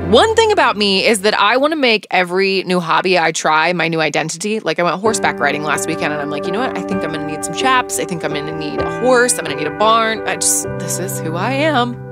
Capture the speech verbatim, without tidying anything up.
One thing about me is that I want to make every new hobby I try my new identity. Like I went horseback riding last weekend and I'm like, you know what? I think I'm going to need some chaps. I think I'm going to need a horse. I'm going to need a barn. I just, this is who I am.